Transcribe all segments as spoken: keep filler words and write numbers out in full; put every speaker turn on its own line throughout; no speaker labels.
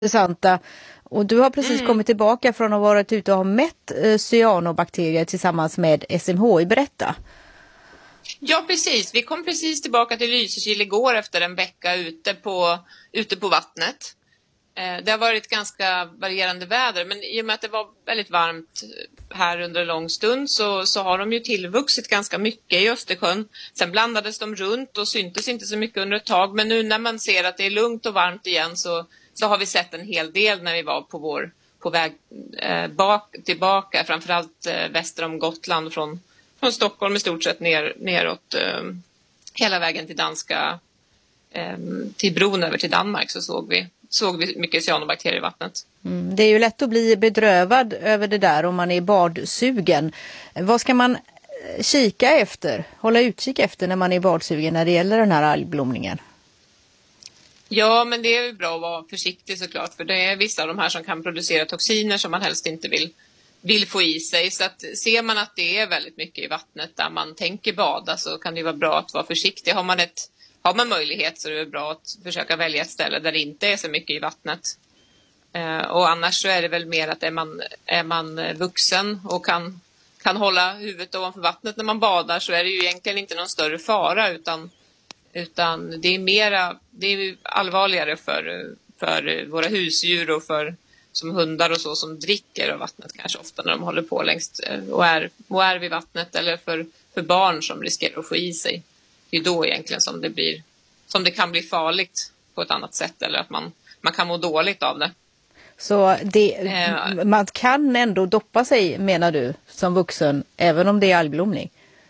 intressanta. Och du har precis mm. kommit tillbaka från att ha varit ute och ha mätt eh, cyanobakterier tillsammans med S M H I. Berätta.
Ja, precis. Vi kom precis tillbaka till Lysekil igår efter en vecka ute på, ute på vattnet. Eh, det har varit ganska varierande väder, men i och med att det var väldigt varmt här under en lång stund så, så har de ju tillvuxit ganska mycket i Östersjön. Sen blandades de runt och syntes inte så mycket under ett tag, men nu när man ser att det är lugnt och varmt igen så, så har vi sett en hel del när vi var på, vår, på väg eh, bak, tillbaka, framförallt eh, väster om Gotland från Från Stockholm i stort sett ner, neråt eh, hela vägen till danska, eh, till bron över till Danmark så såg vi, såg vi mycket cyanobakterier i vattnet.
Mm, det är ju lätt att bli bedrövad över det där om man är badsugen. Vad ska man kika efter, hålla utkik efter när man är badsugen när det gäller den här algblomningen?
Ja, men det är ju bra att vara försiktig såklart, för det är vissa av de här som kan producera toxiner som man helst inte vill vill få i sig. Så att ser man att det är väldigt mycket i vattnet där man tänker bada så kan det vara bra att vara försiktig. Har man, ett, har man möjlighet så är det bra att försöka välja ett ställe där det inte är så mycket i vattnet. Eh, och annars så är det väl mer att är man, är man vuxen och kan, kan hålla huvudet ovanför vattnet när man badar så är det ju egentligen inte någon större fara utan, utan det är mera, det är allvarligare för, för våra husdjur och för som hundar och så som dricker av vattnet kanske ofta när de håller på längst och är, och är vid vattnet eller för, för barn som riskerar att få i sig. Det är då egentligen som det blir som det kan bli farligt på ett annat sätt eller att man, man kan må dåligt av det.
Så det, eh, man kan ändå doppa sig menar du som vuxen även om det är algblomning?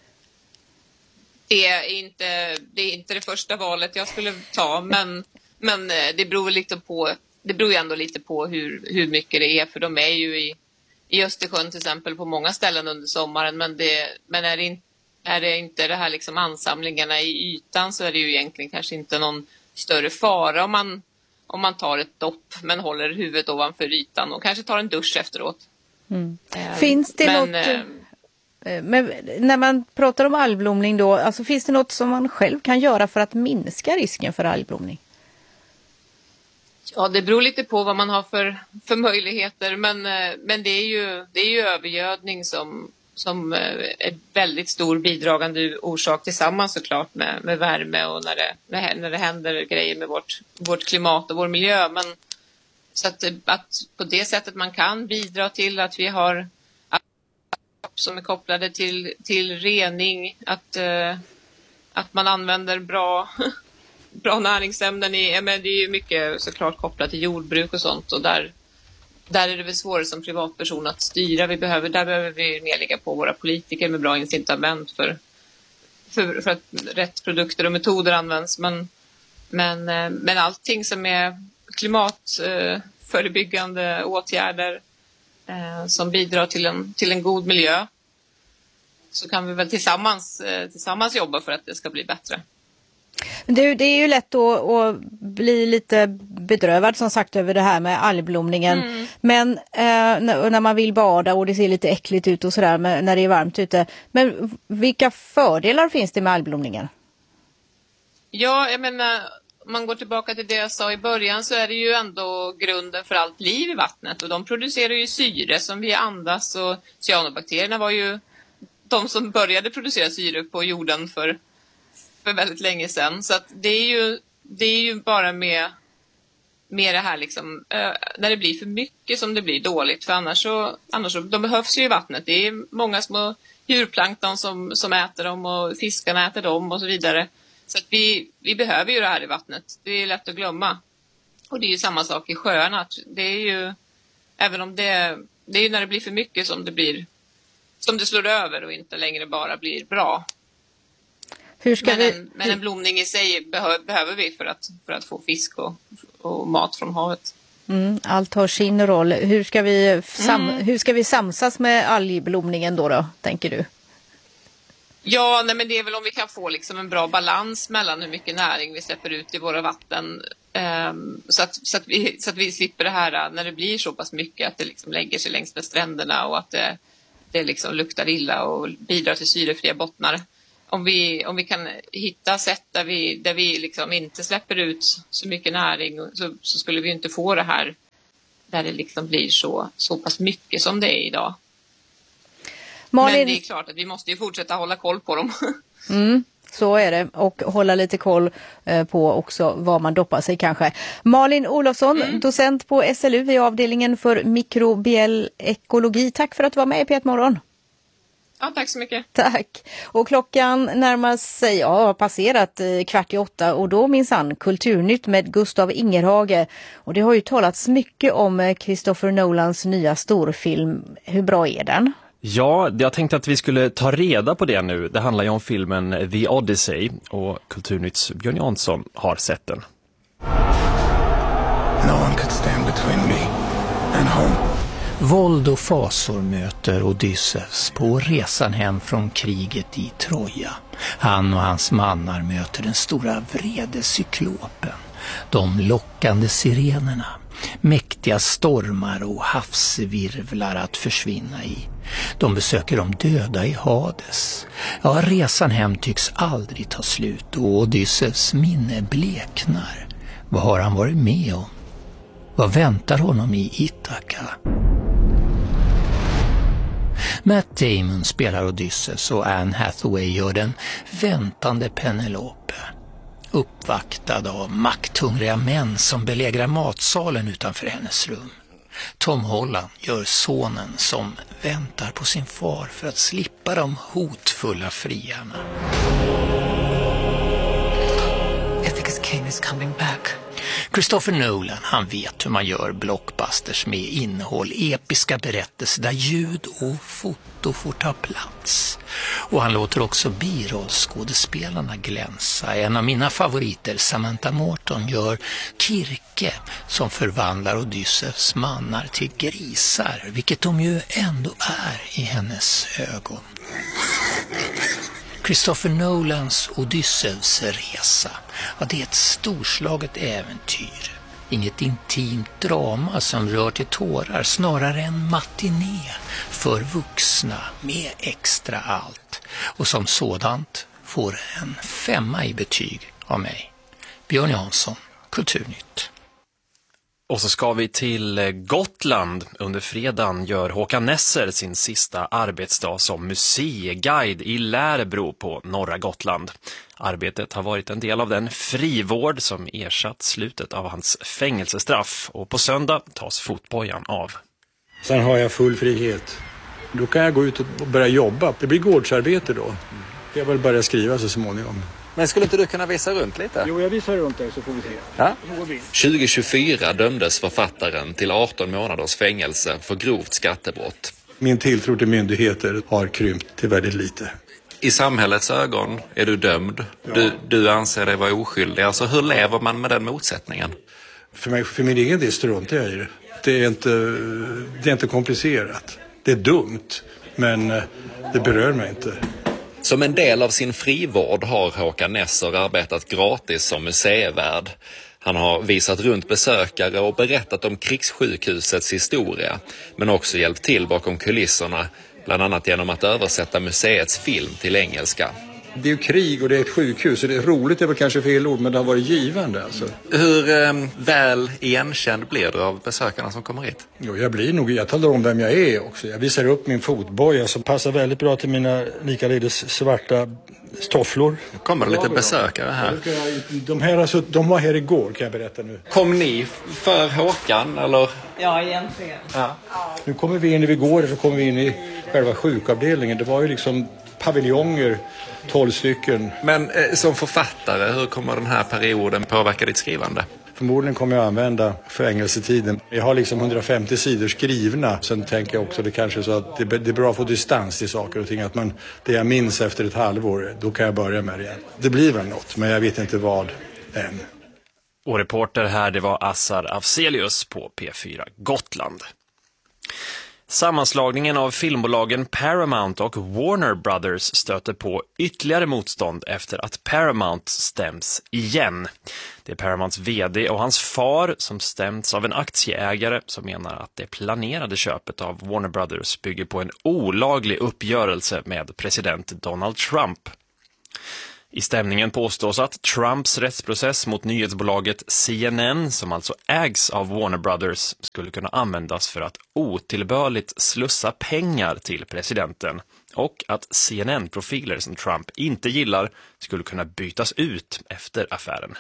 Det är inte det, är inte det första valet jag skulle ta men, men det beror lite på Det beror ju ändå lite på hur, hur mycket det är, för de är ju i, i Östersjön till exempel på många ställen under sommaren, men, det, men är, det in, är det inte det här liksom ansamlingarna i ytan så är det ju egentligen kanske inte någon större fara om man, om man tar ett dopp men håller huvudet ovanför ytan och kanske tar en dusch efteråt.
Mm. Eh, finns det men, något... Eh, men när man pratar om algblomning då, alltså finns det något som man själv kan göra för att minska risken för algblomning?
Ja, det beror lite på vad man har för, för möjligheter, men, men det, är ju, det är ju övergödning som, som är väldigt stor bidragande orsak tillsammans såklart med, med värme och när det, när det händer grejer med vårt, vårt klimat och vår miljö. Men, så att, att på det sättet man kan bidra till att vi har som är kopplade till, till rening, att, att man använder bra... bra näringsämnen i, men det är ju mycket såklart kopplat till jordbruk och sånt och där, där är det väl svårare som privatperson att styra. Vi behöver, där behöver vi nedlägga på våra politiker med bra incitament för, för, för att rätt produkter och metoder används. Men, men, men allting som är klimatförebyggande åtgärder eh, som bidrar till en, till en god miljö så kan vi väl tillsammans, eh, tillsammans jobba för att det ska bli bättre.
Det, det är ju lätt att, att bli lite bedrövad som sagt över det här med algblomningen. Mm. Men eh, när, när man vill bada och det ser lite äckligt ut och sådär när det är varmt ute. Men vilka fördelar finns det med algblomningen?
Ja, jag menar, om man går tillbaka till det jag sa i början så är det ju ändå grunden för allt liv i vattnet. Och de producerar ju syre som vi andas och cyanobakterierna var ju de som började producera syre på jorden för för väldigt länge sedan. Så att det är ju, det är ju bara med, med det här liksom, äh, när det blir för mycket som det blir dåligt. För annars så, annars så de behövs ju i vattnet. Det är många små djurplankton som, som äter dem och fiskarna äter dem och så vidare. Så att vi, vi behöver ju det här i vattnet. Det är lätt att glömma. Och det är ju samma sak i sjöarna. Det är ju, även om det, det är ju när det blir för mycket som det blir, som det slår över och inte längre bara blir bra. Hur ska men, vi... en, men en blomning i sig behö, behöver vi för att, för att få fisk och, och mat från havet.
Mm, allt har sin roll. Hur ska vi, sam, mm. hur ska vi samsas med algblomningen då, då, tänker du?
Ja, nej, men det är väl om vi kan få liksom en bra balans mellan hur mycket näring vi släpper ut i våra vatten. Um, så, att, så, att vi, så att vi slipper det här när det blir så pass mycket att det liksom lägger sig längs med stränderna och att det, det liksom luktar illa och bidrar till syrefria bottnar. om vi, om vi kan hitta sätt där vi, där vi liksom inte släpper ut så mycket näring, så, så skulle vi inte få det här där det liksom blir så, så pass mycket som det är idag. Malin... Men det är klart att vi måste ju fortsätta hålla koll på dem.
Mm, så är det. Och hålla lite koll eh, på också vad man doppar sig kanske. Malin Olofsson, mm. docent på S L U i avdelningen för mikrobiell ekologi. Tack för att du var med i P ett Morgon.
Ja, tack så mycket.
Tack. Och klockan närmar sig, ja, har passerat eh, kvart i åtta, och då minsann Kulturnytt med Gustav Ingerhage. Och det har ju talats mycket om Christopher Nolans nya storfilm. Hur bra är den?
Ja, jag tänkte att vi skulle ta reda på det nu. Det handlar ju om filmen The Odyssey, och Kulturnytts Björn Jansson har sett den.
No one could stand between me and home.
Våld och fasor möter Odysseus på resan hem från kriget i Troja. Han och hans mannar möter den stora vrede cyklopen, de lockande sirenerna, mäktiga stormar och havsvirvlar att försvinna i. De besöker de döda i Hades. Ja, resan hem tycks aldrig ta slut, och Odysseus minne bleknar. Vad har han varit med om? Vad väntar honom i Ithaka? Matt Damon spelar Odysseus och Anne Hathaway gör den väntande Penelope. Uppvaktad av makthungriga män som belägrar matsalen utanför hennes rum. Tom Holland gör sonen som väntar på sin far för att slippa de hotfulla friarna.
Ithaca's king is coming back.
Christopher Nolan, han vet hur man gör blockbusters med innehåll, episka berättelser där ljud och foto får ta plats. Och han låter också birollskådespelarna glänsa. En av mina favoriter, Samantha Morton, gör Kirke som förvandlar Odysseus mannar till grisar, vilket de ju ändå är i hennes ögon. Christopher Nolans Odysseus resa, ja, det är ett storslaget äventyr. Inget intimt drama som rör till tårar, snarare en matiné för vuxna med extra allt. Och som sådant får en femma i betyg av mig. Björn Jansson, Kulturnytt.
Och så ska vi till Gotland. Under fredagen gör Håkan Nesser sin sista arbetsdag som museiguide i Lärbro på norra Gotland. Arbetet har varit en del av den frivård som ersatt slutet av hans fängelsestraff, och på söndag tas fotbojan av.
Sen har jag full frihet. Då kan jag gå ut och börja jobba. Det blir gårdsarbete då. Jag vill börja skriva så småningom.
Men skulle inte du kunna visa runt lite?
Jo, jag visar runt där så får vi se.
Ja? tjugo tjugofyra dömdes författaren till arton månaders fängelse för grovt skattebrott.
Min tilltro till myndigheter har krympt till väldigt lite.
I samhällets ögon är du dömd. Ja. Du, du anser dig vara oskyldig. Alltså, hur lever man med den motsättningen?
För, mig, för min egen del struntar jag i det. Det är, inte, det är inte komplicerat. Det är dumt, men det berör mig inte.
Som en del av sin frivård har Håkan Nesser arbetat gratis som museivärd. Han har visat runt besökare och berättat om krigssjukhusets historia, men också hjälpt till bakom kulisserna, bland annat genom att översätta museets film till engelska.
Det är ju krig och det är ett sjukhus, och det är roligt, det är väl kanske fel ord, men det har varit givande alltså.
Hur eh, väl igenkänd blir du av besökarna som kommer hit?
Jo, jag blir nog, jag talar om vem jag är också. Jag visar upp min fotboja som passar väldigt bra till mina likaledes svarta tofflor.
Kommer det lite besökare här?
De här alltså, de var här igår, kan jag berätta nu.
Kom ni för Håkan, eller?
Ja, egentligen.
Ja. Nu kommer vi in, när vi går så kommer vi in i själva sjukavdelningen. Det var ju liksom paviljonger, tolv stycken.
Men eh, som författare, hur kommer den här perioden påverka ditt skrivande?
Förmodligen kommer jag använda fängelsetiden. Jag har liksom hundrafemtio sidor skrivna. Sen tänker jag också det kanske så att det, det är bra att få distans till saker och ting. Att man, det jag minns efter ett halvår, då kan jag börja med det igen. Det blir väl något, men jag vet inte vad än.
Och reporter här, det var Assar Afzelius på P fyra Gotland. Sammanslagningen av filmbolagen Paramount och Warner Brothers stöter på ytterligare motstånd efter att Paramount stäms igen. Det är Paramounts vd och hans far som stämts av en aktieägare som menar att det planerade köpet av Warner Brothers bygger på en olaglig uppgörelse med president Donald Trump. I stämningen påstås att Trumps rättsprocess mot nyhetsbolaget C N N, som alltså ägs av Warner Brothers, skulle kunna användas för att otillbörligt slussa pengar till presidenten och att C N N-profiler som Trump inte gillar skulle kunna bytas ut efter affären.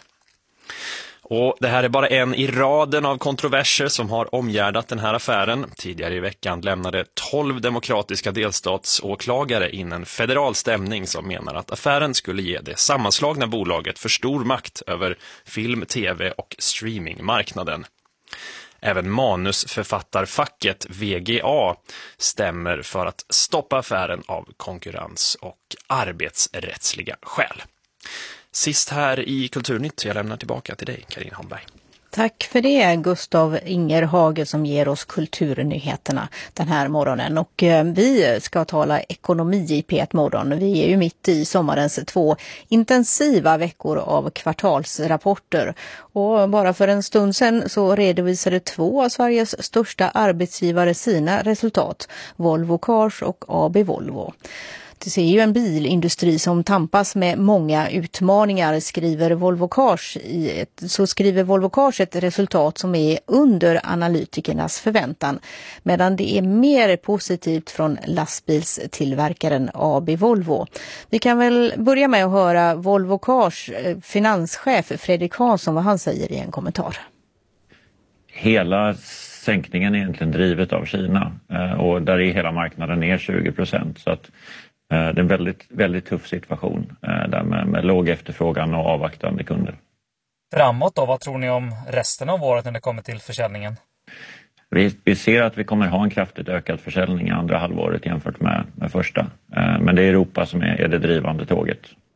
Och det här är bara en i raden av kontroverser som har omgärdat den här affären. Tidigare i veckan lämnade tolv demokratiska delstatsåklagare in en federal stämning som menar att affären skulle ge det sammanslagna bolaget för stor makt över film, tv och streamingmarknaden. Även manusförfattarfacket V G A stämmer för att stoppa affären av konkurrens- och arbetsrättsliga skäl. Sist här i Kulturnytt, jag lämnar tillbaka till dig, Karin Holmberg.
Tack för det, Gustav Ingerhage, som ger oss kulturnyheterna den här morgonen. Och eh, vi ska tala ekonomi i P ett Morgon. Vi är ju mitt i sommarens två intensiva veckor av kvartalsrapporter. Och bara för en stund sedan så redovisade två av Sveriges största arbetsgivare sina resultat. Volvo Cars och A B Volvo. Det ser ju en bilindustri som tampas med många utmaningar, skriver Volvo Cars i ett, så skriver Volvo Cars ett resultat som är under analytikernas förväntan, medan det är mer positivt från lastbilstillverkaren A B Volvo. Vi kan väl börja med att höra Volvo Cars finanschef Fredrik Hansson vad han säger i en kommentar.
Hela sänkningen är egentligen drivet av Kina och där är hela marknaden ner tjugo procent, så att det är en väldigt, väldigt tuff situation där med, med låg efterfrågan och avvaktande kunder.
Framåt då, vad tror ni om resten av året när det kommer till försäljningen?
Vi, vi ser att vi kommer ha en kraftigt ökad försäljning i andra halvåret jämfört med, med första. Men det är Europa som är, är det drivande tåget.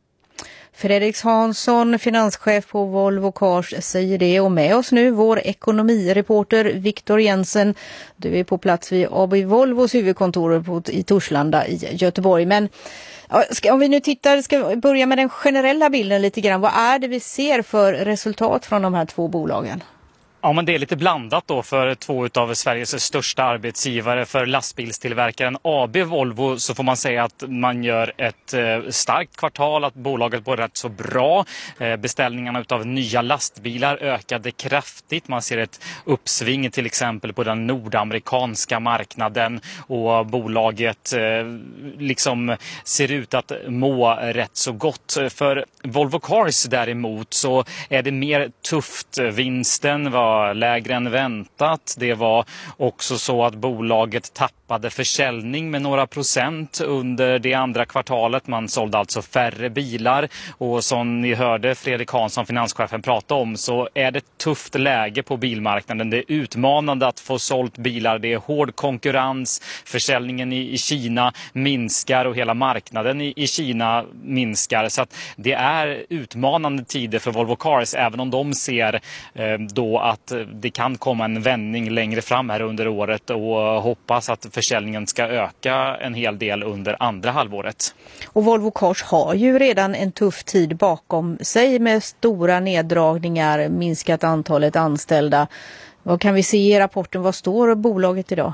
Fredrik Hansson, finanschef på Volvo Cars, säger det. Och med oss nu vår ekonomireporter Viktor Jensen. Du är på plats vid A B Volvos huvudkontor på, i Torslanda i Göteborg. Men ska, om vi nu tittar, ska börja med den generella bilden lite grann. Vad är det vi ser för resultat från de här två bolagen?
Ja, men det är lite blandat då för två av Sveriges största arbetsgivare. För lastbilstillverkaren A B Volvo så får man säga att man gör ett eh, starkt kvartal, att bolaget går rätt så bra. Eh, beställningarna utav nya lastbilar ökade kraftigt. Man ser ett uppsving till exempel på den nordamerikanska marknaden, och bolaget eh, liksom ser ut att må rätt så gott. För Volvo Cars däremot så är det mer tufft. Vinsten var lägre än väntat. Det var också så att bolaget tappade försäljning med några procent under det andra kvartalet. Man sålde alltså färre bilar, och som ni hörde Fredrik Hansson, finanschefen, prata om, så är det ett tufft läge på bilmarknaden. Det är utmanande att få sålt bilar. Det är hård konkurrens. Försäljningen i, i Kina minskar och hela marknaden i, i Kina minskar. Så att det är utmanande tider för Volvo Cars, även om de ser eh, då att det kan komma en vändning längre fram här under året, och hoppas att försäljningen ska öka en hel del under andra halvåret.
Och Volvo Cars har ju redan en tuff tid bakom sig med stora neddragningar, minskat antalet anställda. Vad kan vi se i rapporten? Vad står bolaget idag?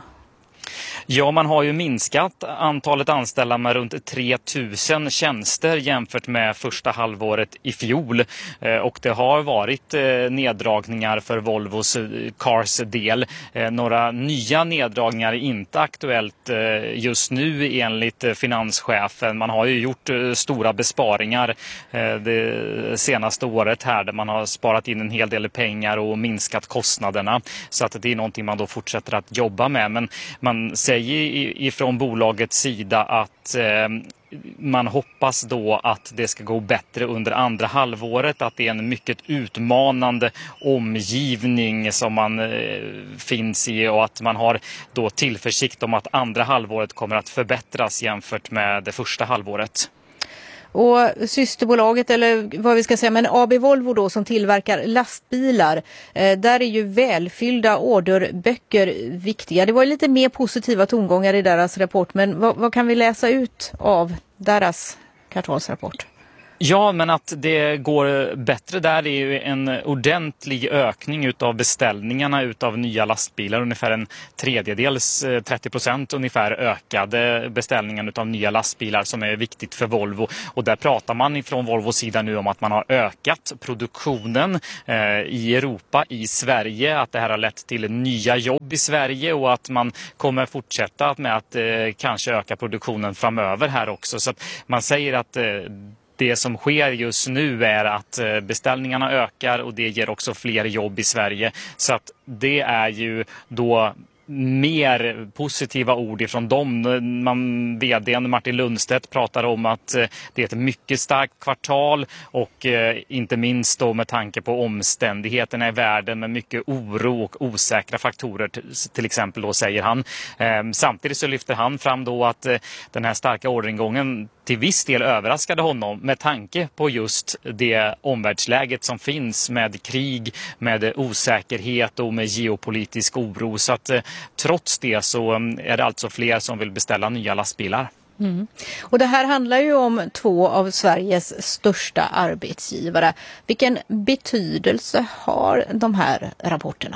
Ja, man har ju minskat antalet anställda med runt tre tusen tjänster jämfört med första halvåret i fjol. Eh, och det har varit eh, neddragningar för Volvos eh, Cars del. Eh, några nya neddragningar är inte aktuellt eh, just nu enligt eh, finanschefen. Man har ju gjort eh, stora besparingar eh, det senaste året här, där man har sparat in en hel del pengar och minskat kostnaderna. Så att det är någonting man då fortsätter att jobba med. Men man säger ifrån bolagets sida att eh, man hoppas då att det ska gå bättre under andra halvåret, att det är en mycket utmanande omgivning som man eh, finns i, och att man har då tillförsikt om att andra halvåret kommer att förbättras jämfört med det första halvåret.
Och systerbolaget, eller vad vi ska säga, men A B Volvo då, som tillverkar lastbilar, eh, där är ju välfyllda orderböcker viktiga. Det var lite mer positiva tongångar i deras rapport, men vad, vad kan vi läsa ut av deras kvartalsrapport?
Ja, men att det går bättre där är ju en ordentlig ökning utav beställningarna utav nya lastbilar. Ungefär en tredjedels, trettio procent ungefär ökade beställningen utav nya lastbilar som är viktigt för Volvo. Och där pratar man ifrån Volvos sida nu om att man har ökat produktionen eh, i Europa, i Sverige. Att det här har lett till nya jobb i Sverige och att man kommer fortsätta med att eh, kanske öka produktionen framöver här också. Så att man säger att eh, det som sker just nu är att beställningarna ökar och det ger också fler jobb i Sverige. Så att det är ju då mer positiva ord ifrån dem. Man, vdn Martin Lundstedt pratar om att det är ett mycket starkt kvartal och eh, inte minst då med tanke på omständigheterna i världen med mycket oro och osäkra faktorer till, till exempel då säger han. Eh, samtidigt så lyfter han fram då att eh, den här starka orderingången till viss del överraskade honom med tanke på just det omvärldsläget som finns med krig, med osäkerhet och med geopolitisk oro. Så att eh, trots det så är det alltså fler som vill beställa nya lastbilar.
Mm. Och det här handlar ju om två av Sveriges största arbetsgivare. Vilken betydelse har de här rapporterna?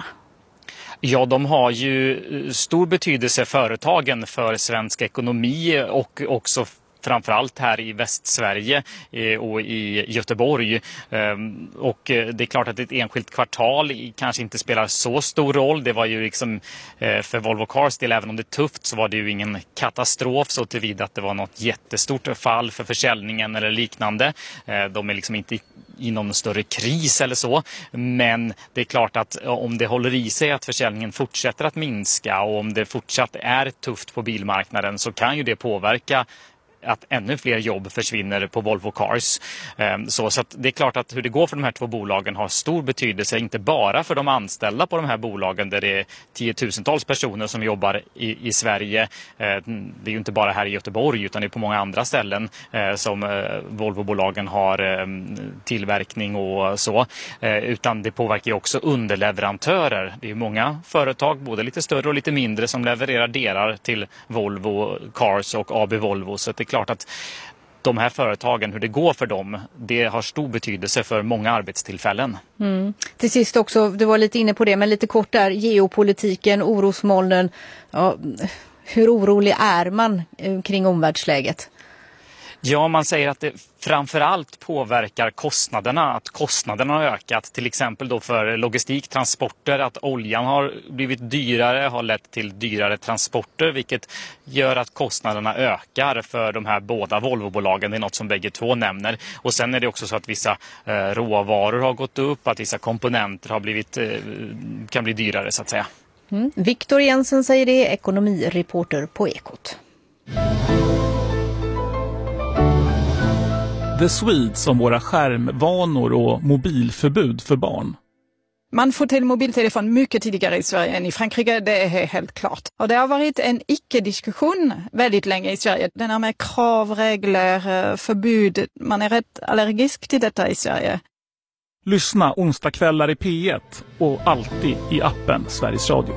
Ja, de har ju stor betydelse företagen för svensk ekonomi och också framförallt här i Västsverige och i Göteborg. Och det är klart att ett enskilt kvartal kanske inte spelar så stor roll. Det var ju liksom för Volvo Cars del, även om det är tufft, så var det ju ingen katastrof så tillvida att det var något jättestort fall för försäljningen eller liknande. De är liksom inte i någon större kris eller så. Men det är klart att om det håller i sig att försäljningen fortsätter att minska och om det fortsatt är tufft på bilmarknaden så kan ju det påverka att ännu fler jobb försvinner på Volvo Cars. Så, så att det är klart att hur det går för de här två bolagen har stor betydelse, inte bara för de anställda på de här bolagen där det är tiotusentals personer som jobbar i, i Sverige. Det är ju inte bara här i Göteborg utan det är på många andra ställen som Volvo-bolagen har tillverkning och så. Utan det påverkar ju också underleverantörer. Det är många företag, både lite större och lite mindre, som levererar delar till Volvo Cars och A B Volvo. Så det är klart att de här företagen, hur det går för dem, det har stor betydelse för många arbetstillfällen.
Mm. Till sist också, du var lite inne på det, men lite kort där, geopolitiken, orosmolnen. Ja, hur orolig är man kring omvärldsläget?
Ja, man säger att det framförallt påverkar kostnaderna, att kostnaderna har ökat, till exempel då för logistik, transporter, att oljan har blivit dyrare, har lett till dyrare transporter, vilket gör att kostnaderna ökar för de här båda Volvo-bolagen. Det är något som bägge två nämner. Och sen är det också så att vissa eh, råvaror har gått upp, att vissa komponenter har blivit, eh, kan bli dyrare så att säga.
Mm. Viktor Jensen säger det, ekonomireporter på Ekot.
The Swedes om våra skärmvanor och mobilförbud för barn.
Man får till mobiltelefon mycket tidigare i Sverige än i Frankrike, det är helt klart. Och det har varit en icke-diskussion väldigt länge i Sverige. Den här med krav, regler, förbud, man är rätt allergisk till detta i Sverige.
Lyssna onsdagskvällar i P ett och alltid i appen Sveriges Radio.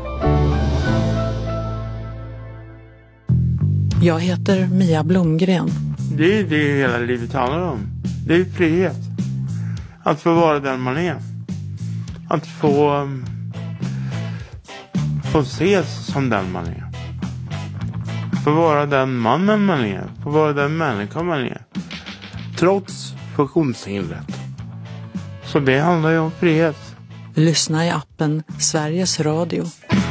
Jag heter Mia Blomgren.
Det är det hela livet handlar om. Det är frihet. Att få vara den man är. Att få få ses som den man är. Få vara den mannen man är. Få vara den människan man är. Trots funktionshindret. Så det handlar ju om frihet.
Lyssna i appen Sveriges Radio.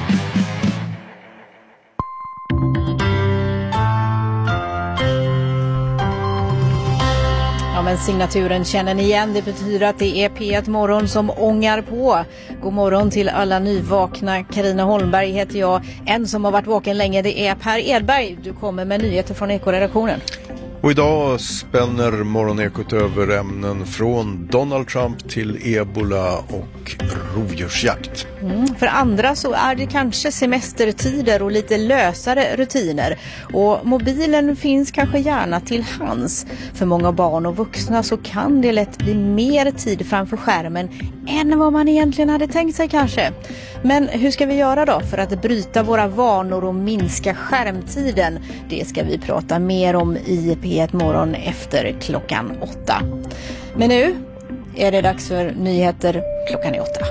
Ja, men signaturen känner ni igen. Det betyder att det är P ett Morgon som ångar på. God morgon till alla nyvakna. Carina Holmberg heter jag. En som har varit vaken länge, det är Per Edberg. Du kommer med nyheter från Eko-redaktionen.
Och idag spänner Morgonekot över ämnen från Donald Trump till ebola och rovdjursjakt.
Mm, för andra så är det kanske semestertider och lite lösare rutiner. Och mobilen finns kanske gärna till hands. För många barn och vuxna så kan det lätt bli mer tid framför skärmen än vad man egentligen hade tänkt sig kanske. Men hur ska vi göra då för att bryta våra vanor och minska skärmtiden? Det ska vi prata mer om i P P ett morgon efter klockan åtta. Men nu är det dags för nyheter klockan är åtta.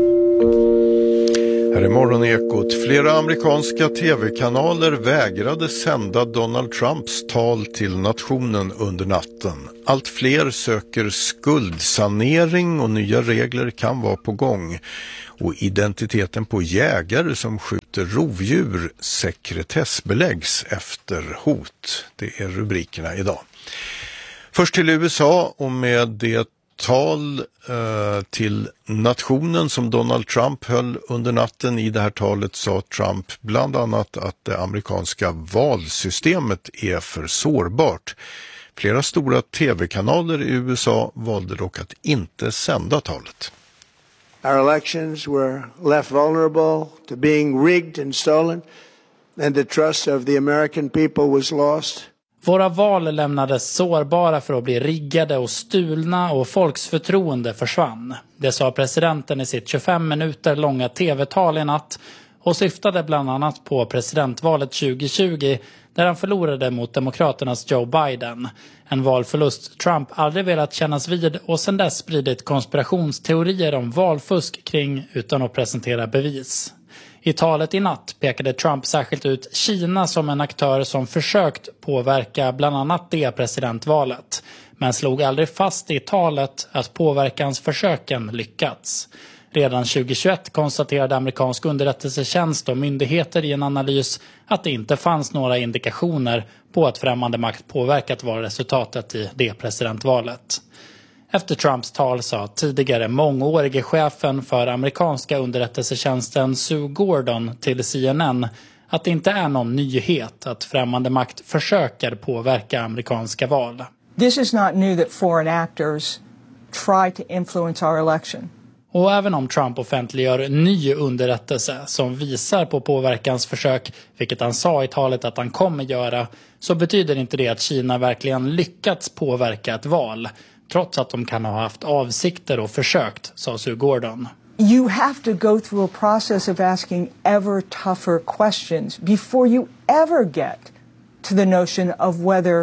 Här är Morgonekot. Flera amerikanska tv-kanaler vägrade sända Donald Trumps tal till nationen under natten. Allt fler söker skuldsanering och nya regler kan vara på gång. Och identiteten på jägare som skjuter rovdjur sekretessbeläggs efter hot. Det är rubrikerna idag. Först till U S A och med det tal eh, till nationen som Donald Trump höll under natten. I det här talet sa Trump bland annat att det amerikanska valsystemet är för sårbart. Flera stora tv-kanaler i U S A valde dock att inte sända talet.
Our elections were left vulnerable to being rigged and stolen, and the trust of the American people was lost.
Våra val lämnades sårbara för att bli riggade och stulna och folks förtroende försvann. Det sa presidenten i sitt tjugofem minuter långa tv-tal i natt och syftade bland annat på presidentvalet tjugo tjugo där han förlorade mot demokraternas Joe Biden. En valförlust Trump aldrig velat kännas vid och sedan dess spridit konspirationsteorier om valfusk kring utan att presentera bevis. I talet i natt pekade Trump särskilt ut Kina som en aktör som försökt påverka bland annat det presidentvalet, men slog aldrig fast i talet att påverkansförsöken lyckats. Redan tjugo tjugoett konstaterade amerikansk underrättelsetjänst och myndigheter i en analys att det inte fanns några indikationer på att främmande makt påverkat valresultatet i det presidentvalet. Efter Trumps tal sa tidigare mångårige chefen för amerikanska underrättelsetjänsten Sue Gordon till C N N att det inte är någon nyhet att främmande makt försöker påverka amerikanska val.
This is not new that foreign actors try to influence our election.
Och även om Trump offentliggör ny underrättelse som visar på påverkansförsök, vilket han sa i talet att han kommer göra, så betyder inte det att Kina verkligen lyckats påverka ett val. Trots att de kan ha haft avsikter och försökt, sa Sue Gordon.
You have to go through a process of asking ever tougher questions before you ever get to the notion of whether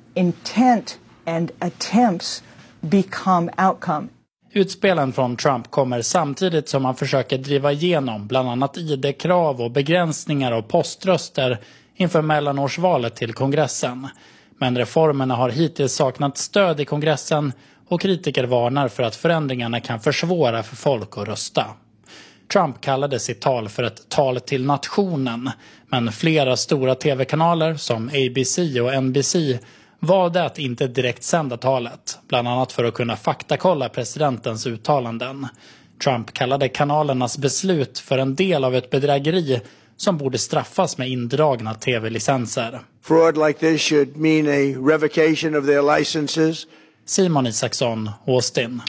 intent and attempts become outcome.
Utspelen från Trump kommer samtidigt som han försöker driva igenom bland annat I D-krav och begränsningar av poströster inför mellanårsvalet till kongressen. Men reformerna har hittills saknat stöd i kongressen och kritiker varnar för att förändringarna kan försvåra för folk att rösta. Trump kallade sitt tal för ett tal till nationen, men flera stora tv-kanaler som A B C och N B C valde att inte direkt sända talet, bland annat för att kunna faktakolla presidentens uttalanden. Trump kallade kanalernas beslut för en del av ett bedrägeri som borde straffas med indragna tv-licenser.
Fraud like this should mean a revocation of their licenses.
Simon Isaksson, Austin.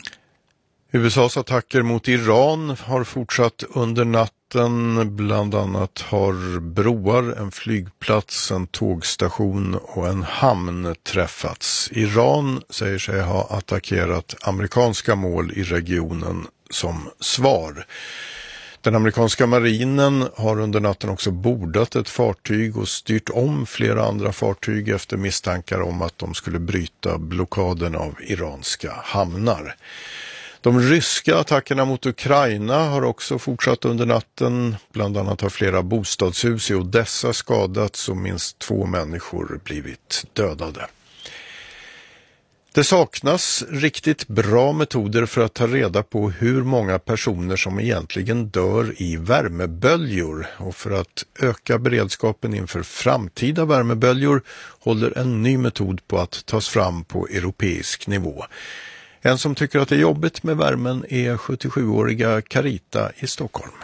U S A:s attacker mot Iran har fortsatt under natten. Bland annat har broar, en flygplats, en tågstation och en hamn träffats. Iran säger sig ha attackerat amerikanska mål i regionen som svar. Den amerikanska marinen har under natten också bordat ett fartyg och styrt om flera andra fartyg efter misstankar om att de skulle bryta blockaden av iranska hamnar. De ryska attackerna mot Ukraina har också fortsatt under natten. Bland annat har flera bostadshus i Odessa skadats och minst två människor blivit dödade. Det saknas riktigt bra metoder för att ta reda på hur många personer som egentligen dör i värmeböljor. Och för att öka beredskapen inför framtida värmeböljor håller en ny metod på att tas fram på europeisk nivå. En som tycker att det är jobbigt med värmen är sjuttiosjuåriga Carita i Stockholm.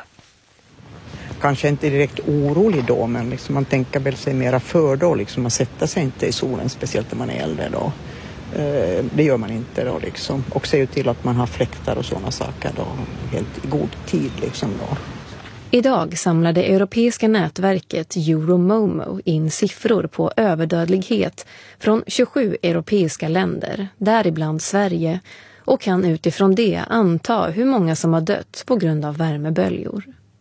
Kanske inte direkt orolig då, men liksom man tänker väl sig mera för då. Liksom man sätter sig inte i solen, speciellt när man är äldre då. Eh, det gör man inte då liksom. Och ser ju till att man har fläktar och sådana saker då helt i god tid liksom då.
Idag samlade europeiska nätverket Euromomo in siffror på överdödlighet från tjugosju europeiska länder, däribland Sverige, och kan utifrån det anta hur många som har dött på grund av värmeböljor.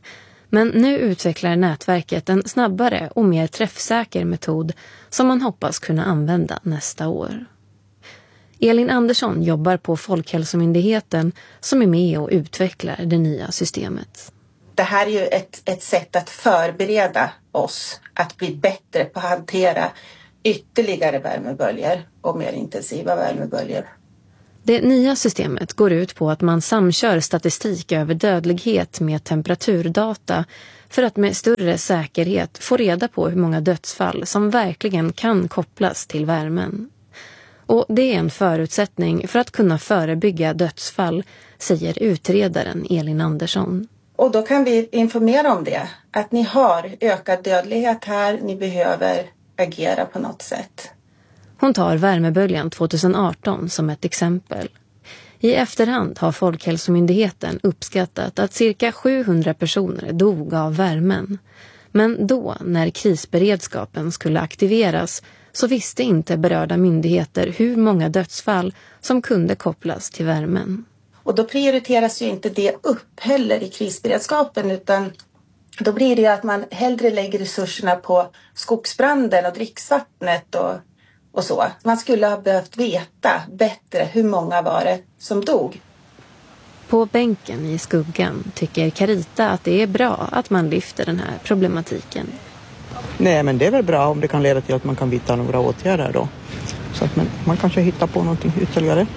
Men nu utvecklar nätverket en snabbare och mer träffsäker metod som man hoppas kunna använda nästa år. Elin Andersson jobbar på Folkhälsomyndigheten som är med och utvecklar det nya systemet.
Det här är ju ett, ett sätt att förbereda oss att bli bättre på att hantera ytterligare värmeböljor och mer intensiva värmeböljor.
Det nya systemet går ut på att man samkör statistik över dödlighet med temperaturdata för att med större säkerhet få reda på hur många dödsfall som verkligen kan kopplas till värmen. Och det är en förutsättning för att kunna förebygga dödsfall, säger utredaren Elin Andersson.
Och då kan vi informera om det, att ni har ökad dödlighet här, ni behöver agera på något sätt.
Hon tar värmeböljan tjugoarton som ett exempel. I efterhand har Folkhälsomyndigheten uppskattat att cirka sjuhundra personer dog av värmen. Men då, när krisberedskapen skulle aktiveras, så visste inte berörda myndigheter hur många dödsfall som kunde kopplas till värmen.
Och då prioriteras ju inte det upp heller i krisberedskapen, utan då blir det ju att man hellre lägger resurserna på skogsbranden och dricksvattnet och, och så. Man skulle ha behövt veta bättre hur många var det som dog.
På bänken i skuggan tycker Carita att det är bra att man lyfter den här problematiken.
Nej, men det är väl bra om det kan leda till att man kan vidta några åtgärder då. Så att man, man kanske hittar på någonting ytterligare.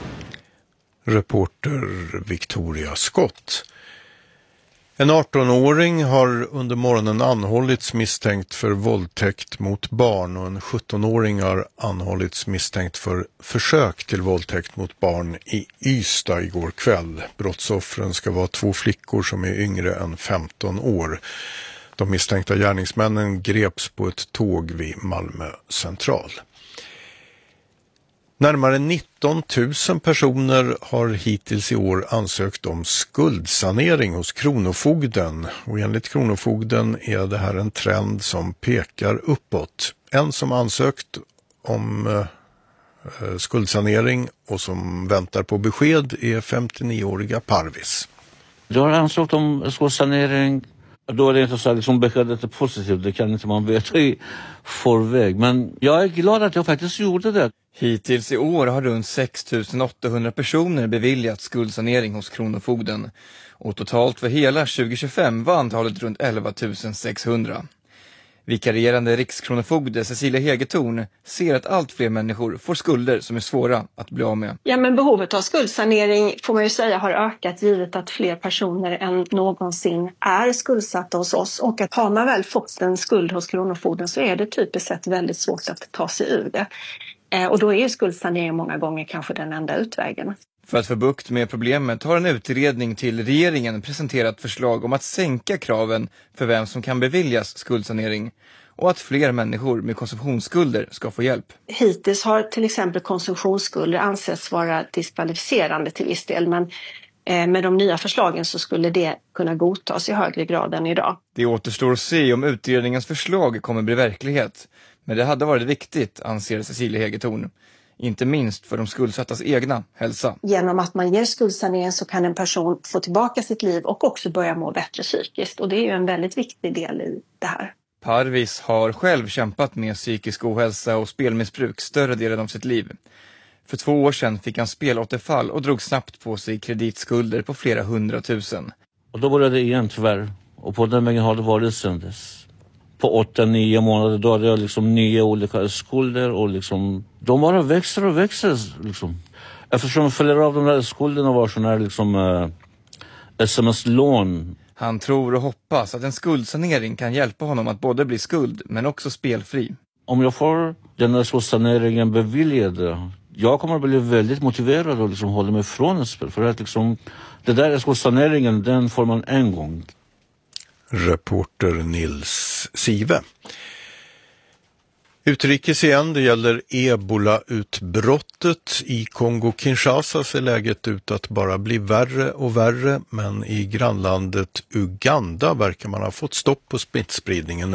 Reporter Victoria Scott. En arton-åring har under morgonen anhållits misstänkt för våldtäkt mot barn och en sjutton-åring har anhållits misstänkt för försök till våldtäkt mot barn i Ystad igår kväll. Brottsoffren ska vara två flickor som är yngre än femton år. De misstänkta gärningsmännen greps på ett tåg vid Malmö central. Närmare nitton tusen personer har hittills i år ansökt om skuldsanering hos Kronofogden. Och enligt Kronofogden är det här en trend som pekar uppåt. En som ansökt om eh, skuldsanering och som väntar på besked är femtionio-åriga Parvis.
Jag har ansökt om skuldsanering. Då är det inte så att liksom beskedet är positivt, det kan inte man veta i förväg. Men jag är glad att jag faktiskt gjorde det.
Hittills i år har runt sex tusen åttahundra personer beviljat skuldsanering hos Kronofogden. Och totalt för hela tjugo tjugofem var antalet runt elva tusen sexhundra. Vikarierande rikskronofogde Cecilia Hegetorn ser att allt fler människor får skulder som är svåra att bli av med.
Ja, men behovet av skuldsanering får man ju säga har ökat givet att fler personer än någonsin är skuldsatta hos oss. Och att har man väl fått en skuld hos Kronofogden så är det typiskt sett väldigt svårt att ta sig ur det. Och då är ju skuldsanering många gånger kanske den enda utvägen.
För att få bukt med problemet har en utredning till regeringen presenterat förslag om att sänka kraven för vem som kan beviljas skuldsanering och att fler människor med konsumtionsskulder ska få hjälp.
Hittills har till exempel konsumtionsskulder ansetts vara diskvalificerande till viss del, men med de nya förslagen så skulle det kunna godtas i högre grad än idag.
Det återstår att se om utredningens förslag kommer bli verklighet, men det hade varit viktigt, anser Cecilia Hegetorn. Inte minst för de skuldsattas egna hälsa.
Genom att man ger skuldsanering så kan en person få tillbaka sitt liv och också börja må bättre psykiskt. Och det är ju en väldigt viktig del i det här.
Parvis har själv kämpat med psykisk ohälsa och spelmissbruk större delen av sitt liv. För två år sedan fick han spelåterfall och drog snabbt på sig kreditskulder på flera hundratusen.
Och då började det igen tyvärr. Och på den vägen har det varit sedan dess. På åtta, nio månader då hade jag liksom nio olika skulder och liksom de bara växer och växer liksom. Eftersom flera av de där skulderna var sådana här liksom uh, sms-lån.
Han tror och hoppas att en skuldsanering kan hjälpa honom att både bli skuld men också spelfri.
Om jag får den här skuldsaneringen beviljad, jag kommer att bli väldigt motiverad och liksom hålla mig från ett spel. För att liksom, det där skuldsaneringen, den får man en gång.
Reporter Nils Sive. Utrikes igen, det gäller ebola-utbrottet. I Kongo-Kinshasa ser läget ut att bara bli värre och värre, men i grannlandet Uganda verkar man ha fått stopp på smittspridningen nu.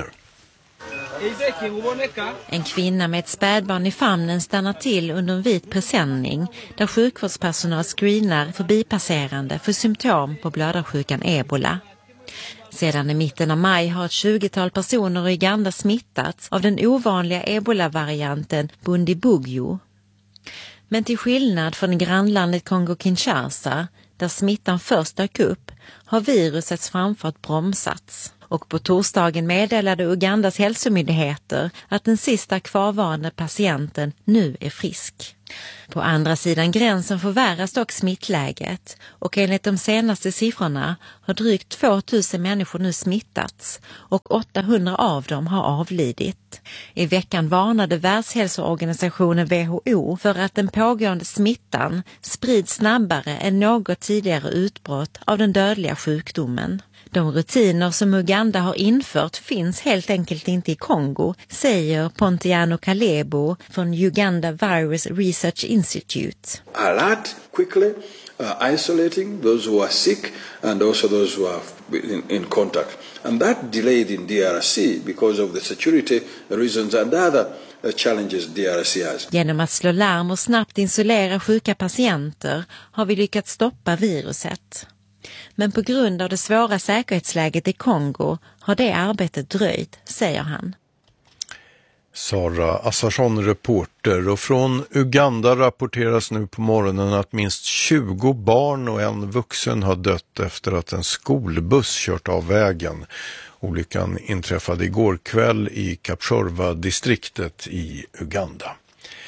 En kvinna med ett spädbarn i famnen stannar till under en vit presenning där sjukvårdspersonal screenar förbipasserande för symptom på blödarsjukan ebola. Sedan i mitten av maj har ett tjugotal personer i Uganda smittats av den ovanliga ebola-varianten Bundibugyo. Men till skillnad från grannlandet Kongo-Kinshasa, där smittan först dök upp, har virusets framfart bromsats. Och på torsdagen meddelade Ugandas hälsomyndigheter att den sista kvarvarande patienten nu är frisk. På andra sidan gränsen förvärras dock smittläget och enligt de senaste siffrorna har drygt tvåtusen människor nu smittats och åttahundra av dem har avlidit. I veckan varnade Världshälsoorganisationen W H O för att den pågående smittan sprids snabbare än något tidigare utbrott av den dödliga sjukdomen. De rutiner som Uganda har infört finns helt enkelt inte i Kongo, säger Pontiano Kalebo från Uganda Virus Research Institute.
Alert quickly, uh, isolating those who are sick and also those who are in, in contact. And that delayed in D R C because of the security reasons and other uh, challenges D R C has.
Genom att slå larm och snabbt isolera sjuka patienter har vi lyckats stoppa viruset. Men på grund av det svåra säkerhetsläget i Kongo har det arbetet dröjt, säger han.
Sara Assarsson, reporter, och från Uganda rapporteras nu på morgonen att minst tjugo barn och en vuxen har dött efter att en skolbuss kört av vägen. Olyckan inträffade igår kväll i Kapchorwa-distriktet i Uganda.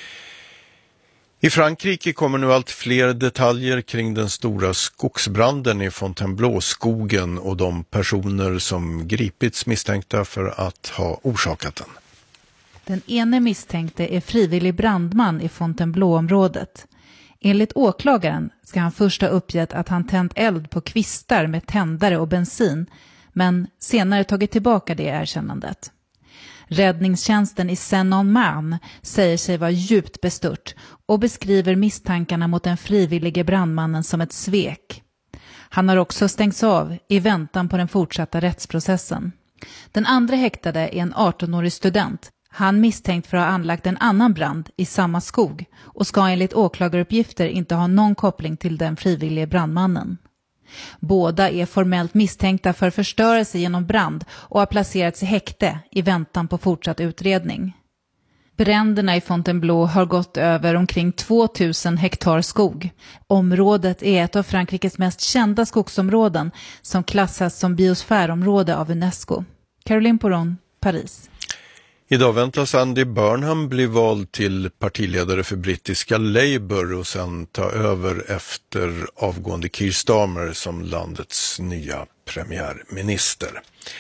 I Frankrike kommer nu allt fler detaljer kring den stora skogsbranden i Fontainebleau-skogen och de personer som gripits misstänkta för att ha orsakat den.
Den ene misstänkte är frivillig brandman i Fontainebleau-området. Enligt åklagaren ska han först ha uppgett att han tänt eld på kvistar med tändare och bensin, men senare tagit tillbaka det erkännandet. Räddningstjänsten i Seine-en-Marne säger sig vara djupt bestört och beskriver misstankarna mot den frivillige brandmannen som ett svek. Han har också stängts av i väntan på den fortsatta rättsprocessen. Den andra häktade är en arton-årig student. Han misstänkt för att ha anlagt en annan brand i samma skog och ska enligt åklagaruppgifter inte ha någon koppling till den frivillige brandmannen. Båda är formellt misstänkta för förstörelse genom brand och har placerats i häkte i väntan på fortsatt utredning. Bränderna i Fontainebleau har gått över omkring tvåtusen hektar skog. Området är ett av Frankrikes mest kända skogsområden som klassas som biosfärområde av UNESCO. Caroline Poron, Paris.
Idag väntas Andy Burnham bli vald till partiledare för brittiska Labour och sen ta över efter avgående Keir Starmer som landets nya premiärminister.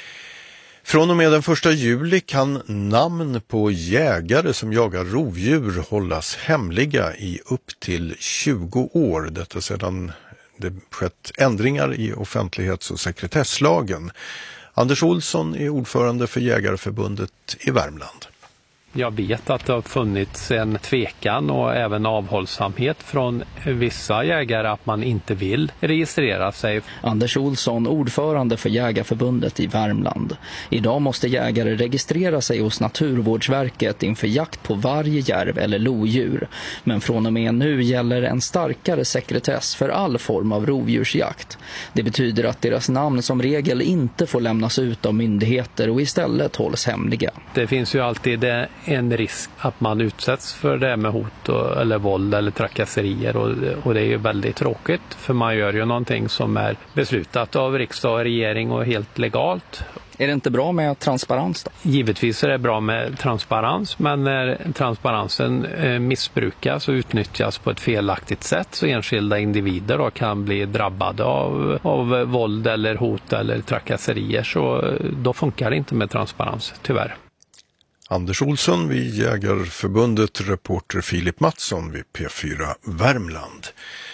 Från och med den första juli kan namn på jägare som jagar rovdjur hållas hemliga i upp till tjugo år. Detta sedan det skett ändringar i offentlighets- och sekretesslagen. Anders Olsson är ordförande för Jägarförbundet i Värmland.
Jag vet att det har funnits en tvekan och även avhållsamhet från vissa jägare att man inte vill registrera sig.
Anders Olsson, ordförande för Jägarförbundet i Värmland. Idag måste jägare registrera sig hos Naturvårdsverket inför jakt på varje järv eller lodjur. Men från och med nu gäller en starkare sekretess för all form av rovdjursjakt. Det betyder att deras namn som regel inte får lämnas ut av myndigheter och istället hålls hemliga.
Det finns ju alltid det en risk att man utsätts för det med hot och, eller våld eller trakasserier och, och det är ju väldigt tråkigt för man gör ju någonting som är beslutat av riksdag och regering och helt legalt.
Är det inte bra med transparens då?
Givetvis är det bra med transparens, men när transparensen eh, missbrukas och utnyttjas på ett felaktigt sätt så enskilda individer då kan bli drabbade av, av våld eller hot eller trakasserier så då funkar det inte med transparens, tyvärr.
Anders Olsson vid Jägarförbundet, reporter Filip Mattsson vid P fyra Värmland.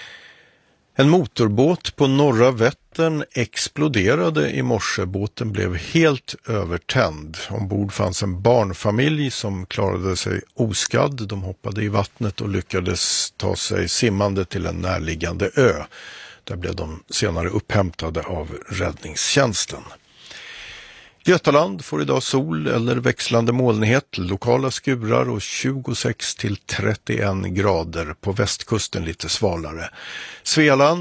En motorbåt på norra Vättern exploderade i morse. Båten blev helt övertänd. Ombord fanns en barnfamilj som klarade sig oskadd. De hoppade i vattnet och lyckades ta sig simmande till en närliggande ö. Där blev de senare upphämtade av räddningstjänsten. Götaland får idag sol eller växlande molnighet, lokala skurar och tjugosex till trettioen grader, på västkusten lite svalare. Svealand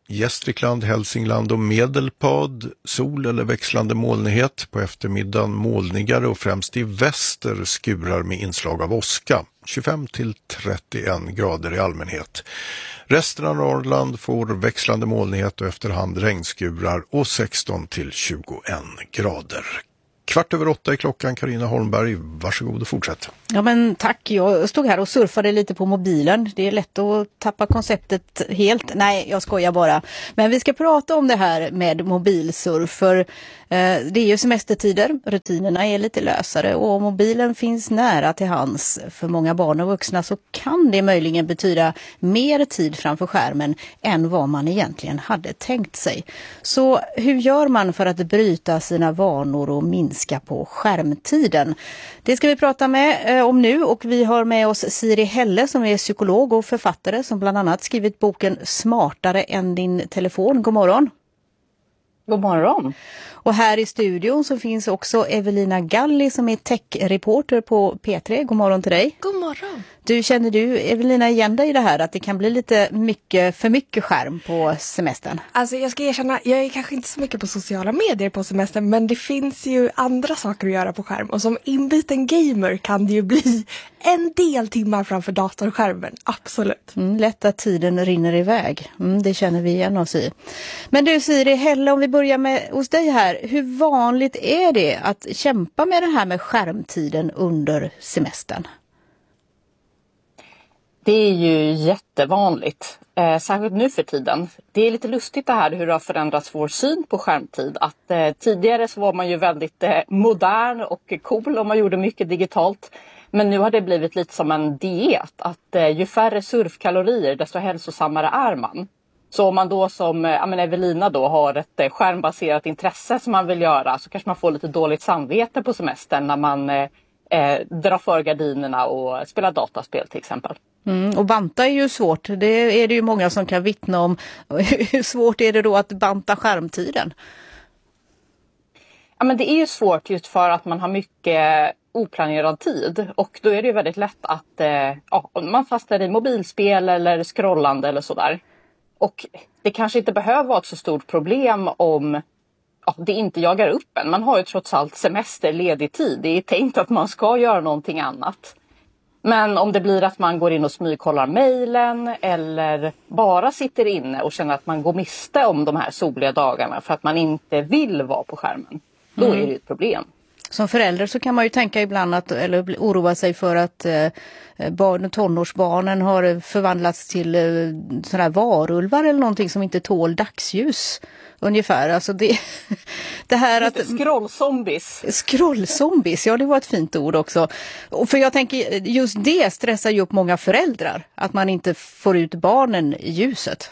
Gästrikland, Hälsingland och Medelpad. Sol eller växlande molnighet. På eftermiddagen molnigare och främst i väster skurar med inslag av åska. tjugofem till trettioen grader i allmänhet. Resten av Norrland får växlande molnighet och efterhand regnskurar och sexton till tjugoen grader. Kvart över åtta i klockan, Carina Holmberg. Varsågod och fortsätt.
Ja men tack, jag stod här och surfade lite på mobilen. Det är lätt att tappa konceptet helt. Nej, jag skojar bara. Men vi ska prata om det här med mobilsurf. För eh, det är ju semestertider, rutinerna är lite lösare och mobilen finns nära till hands. För många barn och vuxna så kan det möjligen betyda mer tid framför skärmen än vad man egentligen hade tänkt sig. Så hur gör man för att bryta sina vanor och minska på skärmtiden? Det ska vi prata med eh, om nu, och vi har med oss Siri Helle som är psykolog och författare som bland annat skrivit boken Smartare än din telefon. God morgon.
God morgon.
Och här i studion så finns också Evelina Galli som är tech-reporter på P tre. God morgon till dig.
God morgon.
Du, känner du, Evelina, igen dig i det här att det kan bli lite mycket, för mycket skärm på semestern?
Alltså jag ska erkänna, jag är kanske inte så mycket på sociala medier på semestern, men det finns ju andra saker att göra på skärm. Och som inbiten gamer kan det ju bli en del timmar framför datorskärmen, absolut.
Mm, lätt att tiden rinner iväg, mm, det känner vi igen oss i. Men du Siri Helle, om vi börjar med hos dig här, hur vanligt är det att kämpa med det här med skärmtiden under semestern?
Det är ju jättevanligt, eh, särskilt nu för tiden. Det är lite lustigt det här hur det har förändrats vår syn på skärmtid. Att eh, tidigare så var man ju väldigt eh, modern och cool och man gjorde mycket digitalt. Men nu har det blivit lite som en diet. Att eh, ju färre surfkalorier desto hälsosammare är man. Så om man då som eh, men Evelina då har ett eh, skärmbaserat intresse som man vill göra, så kanske man får lite dåligt samvete på semestern när man eh, eh, drar för gardinerna och spelar dataspel till exempel.
Mm, och banta är ju svårt. Det är det ju många som kan vittna om. Hur svårt är det då att banta skärmtiden?
Ja, men det är ju svårt just för att man har mycket oplanerad tid. Och då är det ju väldigt lätt att eh, ja, man fastnar i mobilspel eller scrollande eller sådär. Och det kanske inte behöver vara ett så stort problem om ja, det inte jagar upp en. Man har ju trots allt semester, ledig tid. Det är tänkt att man ska göra någonting annat. Men om det blir att man går in och smygkollar mejlen eller bara sitter inne och känner att man går miste om de här soliga dagarna för att man inte vill vara på skärmen, då mm. är det ett problem.
Som förälder så kan man ju tänka ibland att, eller oroa sig för att eh, barn, tonårsbarnen har förvandlats till eh, sådana här varulvar eller någonting som inte tål dagsljus. Ungefär, alltså det, det här att...
Scrollzombies.
Scrollzombies, ja det var ett fint ord också. Och för jag tänker, just det stressar ju upp många föräldrar. Att man inte får ut barnen i ljuset.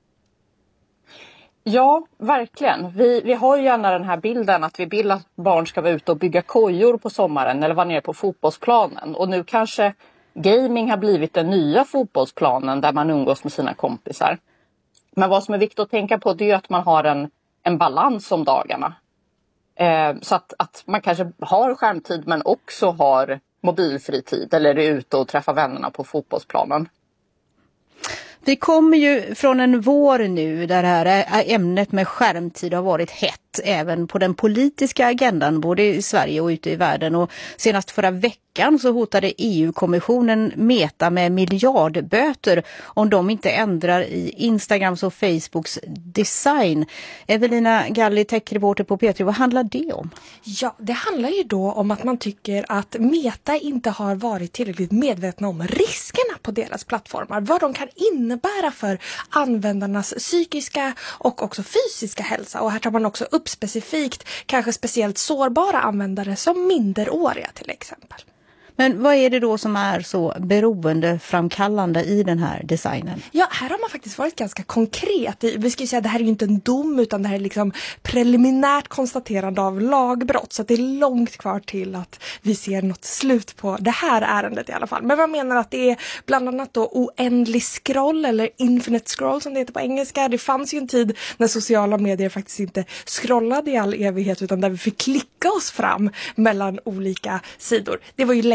Ja, verkligen. Vi, vi har ju gärna den här bilden att vi vill att barn ska vara ute och bygga kojor på sommaren eller vara nere på fotbollsplanen. Och nu kanske gaming har blivit den nya fotbollsplanen där man umgås med sina kompisar. Men vad som är viktigt att tänka på det är att man har en, en balans om dagarna. Eh, så att, att man kanske har skärmtid men också har mobilfri tid eller är ute och träffar vännerna på fotbollsplanen.
Vi kommer ju från en vår nu där det här ämnet med skärmtid har varit hett även på den politiska agendan både i Sverige och ute i världen. Och senast förra veckan så hotade E U-kommissionen Meta med miljardböter om de inte ändrar i Instagrams och Facebooks design. Evelina Galli, tech-reporter på P tre, vad handlar det om?
Ja, det handlar ju då om att man tycker att Meta inte har varit tillräckligt medvetna om riskerna på deras plattformar. Vad de kan innebära för användarnas psykiska och också fysiska hälsa. Och här tar man också upp specifikt kanske speciellt sårbara användare som minderåriga till exempel.
Men vad är det då som är så beroendeframkallande i den här designen?
Ja, här har man faktiskt varit ganska konkret. Vi ska ju säga att det här är ju inte en dom utan det här är liksom preliminärt konstaterande av lagbrott. Så att det är långt kvar till att vi ser något slut på det här ärendet i alla fall. Men man menar att det är bland annat då oändlig scroll eller infinite scroll som det heter på engelska. Det fanns ju en tid när sociala medier faktiskt inte scrollade i all evighet utan där vi fick klicka oss fram mellan olika sidor. Det var ju länge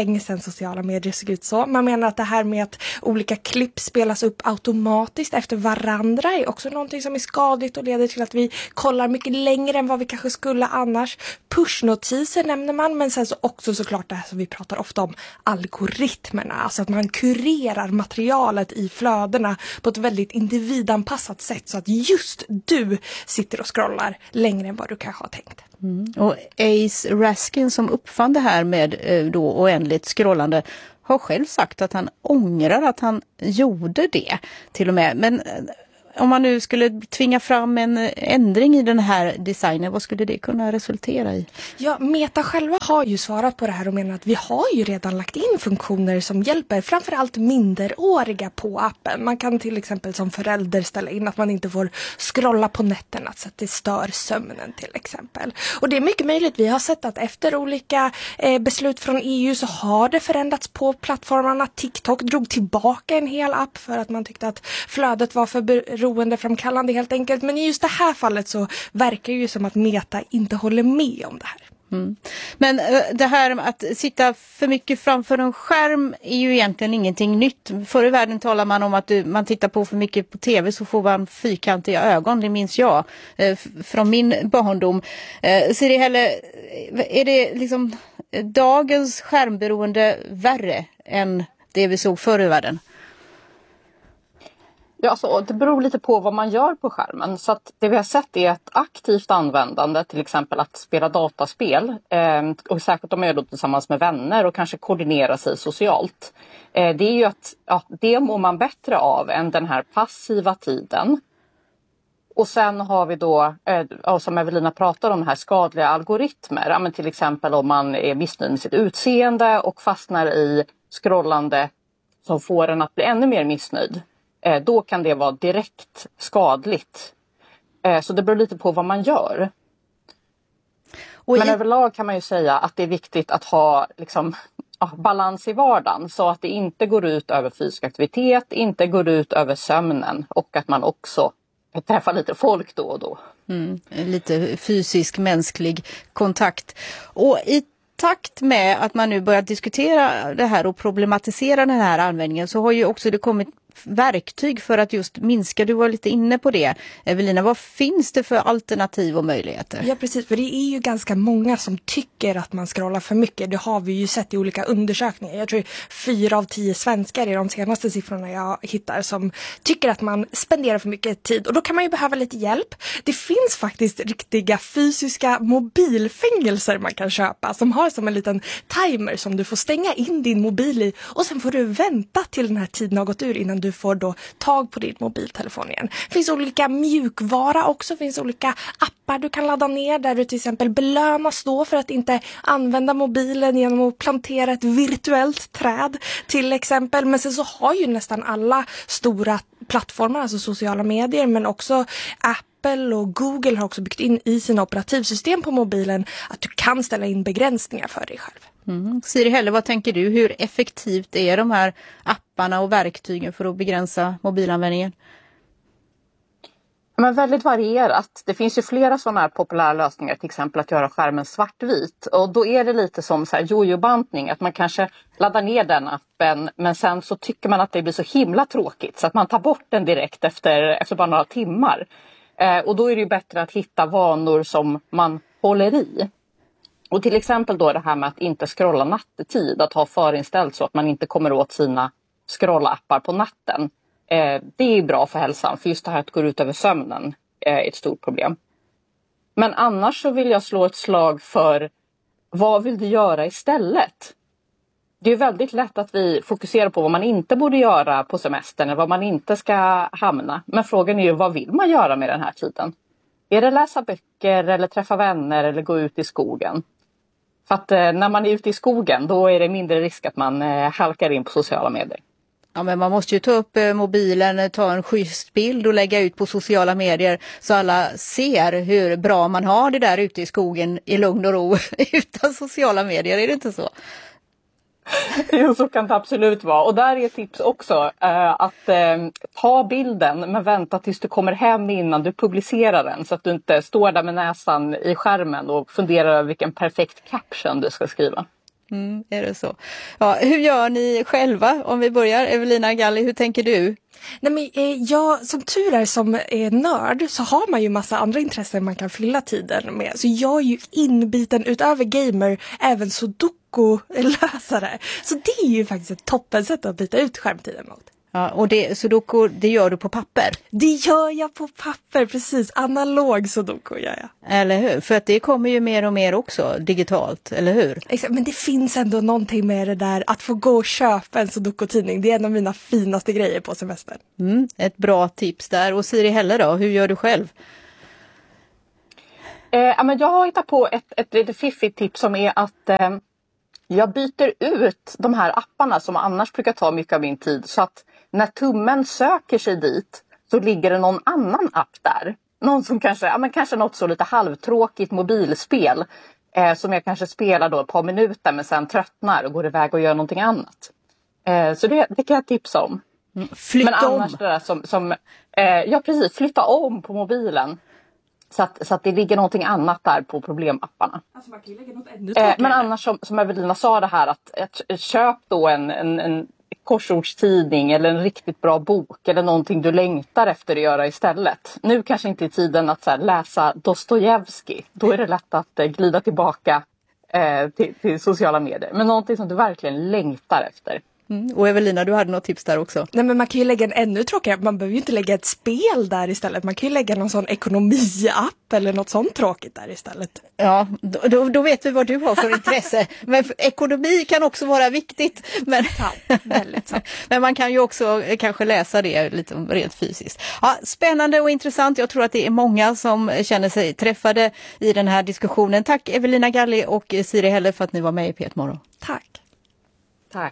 länge sedan sociala medier såg ut så. Man menar att det här med att olika klipp spelas upp automatiskt efter varandra är också någonting som är skadligt och leder till att vi kollar mycket längre än vad vi kanske skulle annars. Pushnotiser nämner man, men sen så också såklart det här som vi pratar ofta om, algoritmerna. Alltså att man kurerar materialet i flödena på ett väldigt individanpassat sätt så att just du sitter och scrollar längre än vad du kanske har tänkt.
Mm. Och Ace Raskin som uppfann det här med då oändligt scrollande har själv sagt att han ångrar att han gjorde det till och med. Men om man nu skulle tvinga fram en ändring i den här designen, vad skulle det kunna resultera i?
Ja, Meta själva har ju svarat på det här och menar att vi har ju redan lagt in funktioner som hjälper framförallt minderåriga på appen. Man kan till exempel som förälder ställa in att man inte får scrolla på nätterna så att det stör sömnen till exempel. Och det är mycket möjligt, vi har sett att efter olika eh, beslut från E U så har det förändrats på plattformarna. TikTok drog tillbaka en hel app för att man tyckte att flödet var för beroendeframkallande helt enkelt. Men i just det här fallet så verkar ju som att Meta inte håller med om det här.
Mm. Men äh, det här med att sitta för mycket framför en skärm är ju egentligen ingenting nytt. Förr i världen talar man om att du, man tittar på för mycket på tv så får man fyrkantiga ögon, det minns jag äh, från min barndom. Äh, så är det heller, är det liksom dagens skärmberoende värre än det vi såg förr i världen?
Ja, alltså, det beror lite på vad man gör på skärmen. Så att det vi har sett är ett aktivt användande, till exempel att spela dataspel. Eh, och säkert om man gör det tillsammans med vänner och kanske koordinera sig socialt. Eh, det är ju att ja, det mår man bättre av än den här passiva tiden. Och sen har vi då, eh, som Evelina pratar om, här skadliga algoritmer. Ja, men till exempel om man är missnöjd med sitt utseende och fastnar i scrollande som får en att bli ännu mer missnöjd. Då kan det vara direkt skadligt. Så det beror lite på vad man gör. Och Men i... överlag kan man ju säga att det är viktigt att ha liksom, ja, balans i vardagen. Så att det inte går ut över fysisk aktivitet, inte går ut över sömnen. Och att man också träffar lite folk då och då.
Mm, lite fysisk, mänsklig kontakt. Och i takt med att man nu börjar diskutera det här och problematisera den här användningen så har ju också det kommit verktyg för att just minska, du var lite inne på det. Evelina, vad finns det för alternativ och möjligheter?
Ja precis, för det är ju ganska många som tycker att man scrollar för mycket. Det har vi ju sett i olika undersökningar. Jag tror fyra av tio svenskar är de senaste siffrorna jag hittar som tycker att man spenderar för mycket tid. Och då kan man ju behöva lite hjälp. Det finns faktiskt riktiga fysiska mobilfängelser man kan köpa som har som en liten timer som du får stänga in din mobil i och sen får du vänta till den här tiden har gått ur innan du får då tag på din mobiltelefon igen. Det finns olika mjukvara också, det finns olika appar du kan ladda ner där du till exempel belönas då för att inte använda mobilen genom att plantera ett virtuellt träd till exempel. Men sen så har ju nästan alla stora plattformar, alltså sociala medier, men också Apple och Google har också byggt in i sina operativsystem på mobilen att du kan ställa in begränsningar för dig själv.
Mm. Siri Helle, vad tänker du? Hur effektivt är de här apparna och verktygen för att begränsa mobilanvändningen?
Men väldigt varierat. Det finns ju flera sådana här populära lösningar, till exempel att göra skärmen svartvit. Och då är det lite som så här jojo-bantning, att man kanske laddar ner den appen men sen så tycker man att det blir så himla tråkigt så att man tar bort den direkt efter, efter bara några timmar. Eh, och då är det ju bättre att hitta vanor som man håller i. Och till exempel då det här med att inte scrolla nattetid, att ha förinställt så att man inte kommer åt sina scrollappar på natten. Eh, det är bra för hälsan, för just det här att gå ut över sömnen eh, är ett stort problem. Men annars så vill jag slå ett slag för vad vill du göra istället? Det är väldigt lätt att vi fokuserar på vad man inte borde göra på semestern, eller vad man inte ska hamna. Men frågan är ju, vad vill man göra med den här tiden? Är det läsa böcker eller träffa vänner eller gå ut i skogen? För att eh, när man är ute i skogen då är det mindre risk att man eh, halkar in på sociala medier.
Ja, men man måste ju ta upp eh, mobilen, ta en schysst bild och lägga ut på sociala medier så alla ser hur bra man har det där ute i skogen i lugn och ro utan sociala medier, är det inte så?
Jo, så kan det absolut vara. Och där är ett tips också eh, att eh, ta bilden men vänta tills du kommer hem innan du publicerar den så att du inte står där med näsan i skärmen och funderar över vilken perfekt caption du ska skriva.
Mm, är det så? Ja, hur gör ni själva? Om vi börjar, Evelina Galli, hur tänker du?
Nej, men, eh, jag, som tur är som eh, nörd så har man ju massa andra intressen man kan fylla tiden med. Så jag är ju inbiten utöver gamer även sudoku-lösare. Så det är ju faktiskt ett toppensätt att byta ut skärmtiden mot.
Ja, och det, sudoku, det gör du på papper?
Det gör jag på papper, precis. Analog sudoku gör jag.
Eller hur? För att det kommer ju mer och mer också digitalt, eller hur?
Exakt, men det finns ändå någonting med det där att få gå och köpa en sudoku-tidning. Det är en av mina finaste grejer på semestern.
Mm, ett bra tips där. Och Siri Helle då, hur gör du själv?
Eh, men jag har hittat på ett, ett lite fiffigt tips som är att eh, jag byter ut de här apparna som annars brukar ta mycket av min tid. Så att när tummen söker sig dit så ligger det någon annan app där. Någon som kanske, ja, men kanske något så lite halvtråkigt mobilspel. Eh, som jag kanske spelar då ett par minuter men sen tröttnar och går iväg och gör någonting annat. Eh, så det, det kan jag tipsa om.
Mm, flytta
men annars
om.
det där som, som eh, ja precis, flytta om på mobilen. Så att, så att det ligger någonting annat där på problemapparna.
Alltså man kan ju lägga något ännu
eh, men annars som, som Evelina sa det här att, att köp då en, en, en korsordstidning eller en riktigt bra bok eller någonting du längtar efter att göra istället. Nu kanske inte är tiden att så här, läsa Dostojevskij. Då är det lätt att eh, glida tillbaka eh, till, till sociala medier. Men någonting som du verkligen längtar efter.
Mm. Och Evelina, du hade något tips där också.
Nej, men man kan ju lägga en ännu tråkigare. Man behöver ju inte lägga ett spel där istället. Man kan ju lägga någon sån ekonomiapp eller något sånt tråkigt där istället.
Ja, då, då vet vi vad du har för intresse. Men för ekonomi kan också vara viktigt. Men,
sant, väldigt sant.
Men man kan ju också kanske läsa det lite rent fysiskt. Ja, spännande och intressant. Jag tror att det är många som känner sig träffade i den här diskussionen. Tack Evelina Galli och Siri Helle för att ni var med i P ett Morgon.
Tack.
Tack.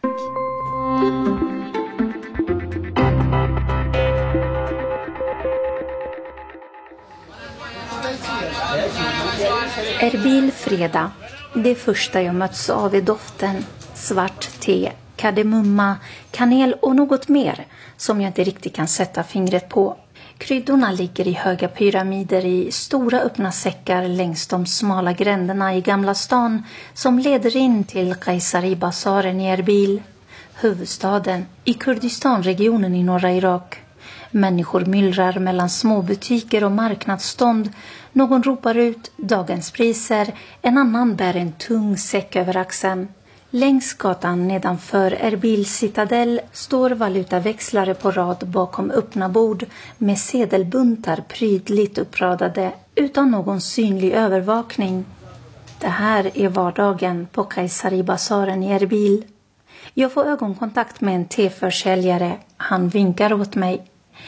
Erbil fredag. Det första jag möts av är doften. Svart te, kardemumma, kanel och något mer som jag inte riktigt kan sätta fingret på. Kryddorna ligger i höga pyramider i stora öppna säckar längs de smala gränderna i Gamla stan som leder in till Kayseri-basaren i Erbil, huvudstaden i Kurdistanregionen i norra Irak. Människor myllrar mellan små butiker och marknadsstånd. Någon ropar ut dagens priser, en annan bär en tung säck över axeln. Längs gatan nedanför Erbil citadell står valutaväxlare på rad bakom öppna bord med sedelbuntar prydligt uppradade utan någon synlig övervakning. Det här är vardagen på Kayseri-basaren i Erbil. Jag får ögonkontakt med en teförsäljare. Han vinkar åt mig.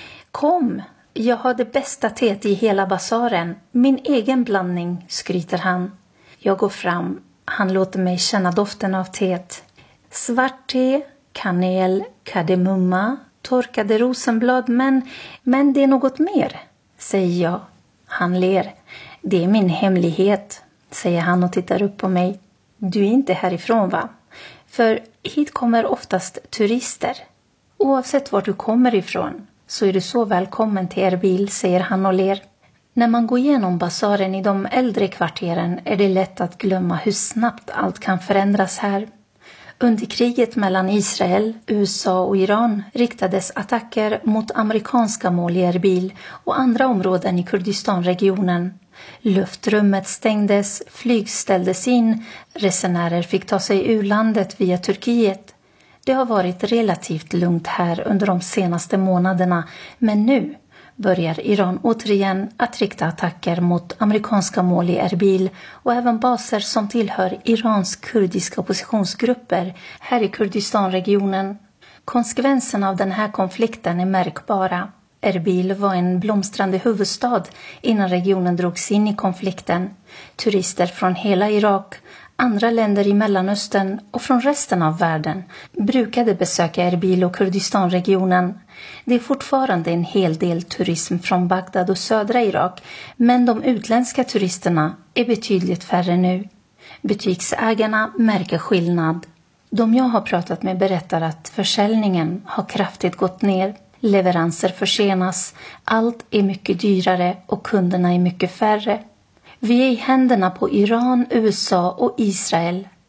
Kom, jag har det bästa teet i hela basaren. Min egen blandning, skryter han. Jag går fram. Han låter mig känna doften av teet. Svart te, kanel, kardemumma, torkade rosenblad. Men, men det är något mer, säger jag. Han ler. Det är min hemlighet, säger han och tittar upp på mig. Du är inte härifrån, va? För hit kommer oftast turister. Oavsett var du kommer ifrån så är du så välkommen till Erbil, säger han och ler. När man går igenom basaren i de äldre kvarteren är det lätt att glömma hur snabbt allt kan förändras här. Under kriget mellan Israel, U S A och Iran riktades attacker mot amerikanska mål i Erbil och andra områden i Kurdistanregionen. Luftrummet stängdes, flyg ställdes in, resenärer fick ta sig ur landet via Turkiet. Det har varit relativt lugnt här under de senaste månaderna, men nu börjar Iran återigen att rikta attacker mot amerikanska mål i Erbil och även baser som tillhör Irans kurdiska oppositionsgrupper här i Kurdistanregionen. Konsekvenserna av den här konflikten är märkbara. Erbil var en blomstrande huvudstad innan regionen drogs in i konflikten. Turister från hela Irak, andra länder i Mellanöstern och från resten av världen brukade besöka Erbil och Kurdistanregionen. Det är fortfarande en hel del turism från Bagdad och södra Irak, men de utländska turisterna är betydligt färre nu. Butiksägarna märker skillnad. De jag har pratat med berättar att försäljningen har kraftigt gått ner. Leveranser försenas, allt är mycket dyrare och kunderna är mycket färre. Vi är i händerna på Iran, U S A och Israel.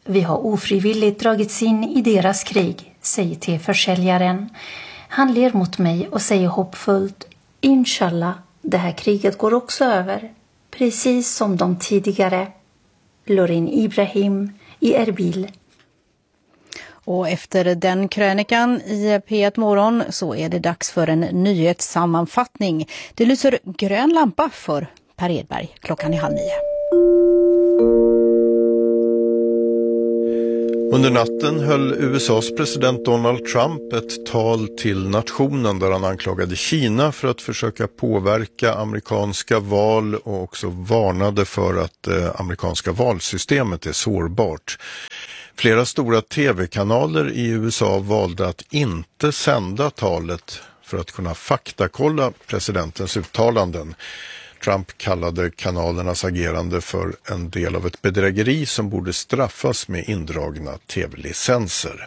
Vi har ofrivilligt dragits in i deras krig, säger teförsäljaren. Han ler mot mig och säger hoppfullt: Inshallah, det här kriget går också över. Precis som de tidigare. Lorin Ibrahim i Erbil.
Och efter den krönikan i P ett Morgon så är det dags för en nyhetssammanfattning. Det lyser grön lampa för Per Edberg. Klockan är halv nio.
Under natten höll U S A:s president Donald Trump ett tal till nationen där han anklagade Kina för att försöka påverka amerikanska val och också varnade för att det amerikanska valsystemet är sårbart. Flera stora tv-kanaler i U S A valde att inte sända talet för att kunna faktakolla presidentens uttalanden. Trump kallade kanalernas agerande för en del av ett bedrägeri som borde straffas med indragna tv-licenser.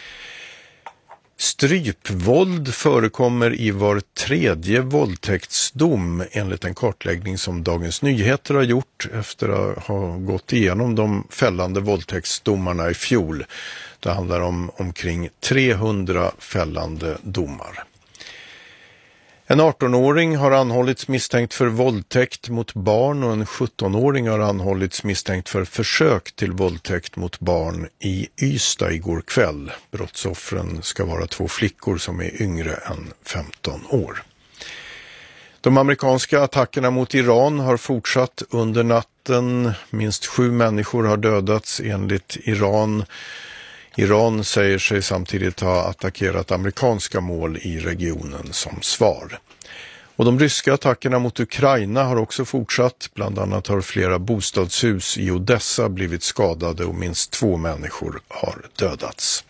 Strypvåld förekommer i var tredje våldtäktsdom enligt en kartläggning som Dagens Nyheter har gjort efter att ha gått igenom de fällande våldtäktsdomarna i fjol. Det handlar om omkring trehundra fällande domar. En arton-åring har anhållits misstänkt för våldtäkt mot barn och en sjutton-åring har anhållits misstänkt för försök till våldtäkt mot barn i Ystad igår kväll. Brottsoffren ska vara två flickor som är yngre än femton år. De amerikanska attackerna mot Iran har fortsatt under natten. Minst sju människor har dödats enligt Iran. Iran säger sig samtidigt ha attackerat amerikanska mål i regionen som svar. Och de ryska attackerna mot Ukraina har också fortsatt. Bland annat har flera bostadshus i Odessa blivit skadade och minst två människor har dödats.